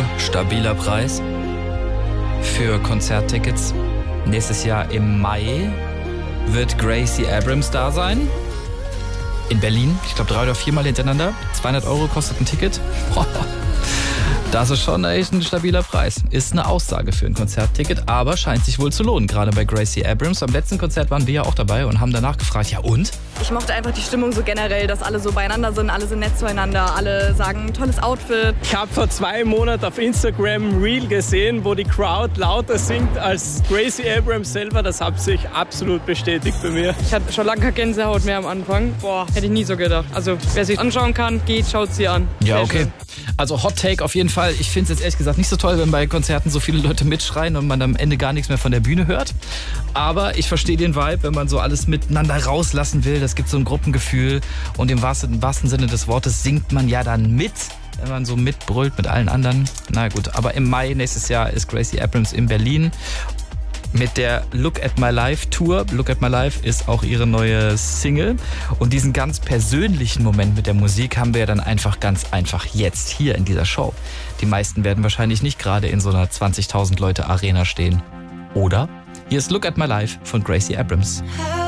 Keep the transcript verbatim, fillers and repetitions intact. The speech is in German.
stabiler Preis für Konzerttickets. Nächstes Jahr im Mai wird Gracie Abrams da sein. In Berlin. Ich glaube drei oder viermal hintereinander. zweihundert Euro kostet ein Ticket. Das ist schon echt ein stabiler Preis. Ist eine Aussage für ein Konzertticket, aber scheint sich wohl zu lohnen. Gerade bei Gracie Abrams. Beim letzten Konzert waren wir ja auch dabei und haben danach gefragt, ja und? Ich mochte einfach die Stimmung so generell, dass alle so beieinander sind, alle sind nett zueinander, alle sagen, tolles Outfit. Ich habe vor zwei Monaten auf Instagram ein Reel gesehen, wo die Crowd lauter singt als Gracie Abrams selber. Das hat sich absolut bestätigt bei mir. Ich hatte schon lange keine Gänsehaut mehr am Anfang. Boah, hätte ich nie so gedacht. Also, wer sich anschauen kann, geht, schaut sie an. Ja, Sehr okay. schön. Also Hot Take auf jeden Fall. Ich finde es jetzt ehrlich gesagt nicht so toll, wenn bei Konzerten so viele Leute mitschreien und man am Ende gar nichts mehr von der Bühne hört. Aber ich verstehe den Vibe, wenn man so alles miteinander rauslassen will. Das gibt so ein Gruppengefühl und im wahrsten, im wahrsten Sinne des Wortes singt man ja dann mit, wenn man so mitbrüllt mit allen anderen. Na gut, aber im Mai nächstes Jahr ist Gracie Abrams in Berlin mit der Look at My Life Tour. Look at My Life ist auch ihre neue Single. Und diesen ganz persönlichen Moment mit der Musik haben wir ja dann einfach ganz einfach jetzt hier in dieser Show. Die meisten werden wahrscheinlich nicht gerade in so einer zwanzigtausend Leute Arena stehen. Oder? Hier ist Look at My Life von Gracie Abrams.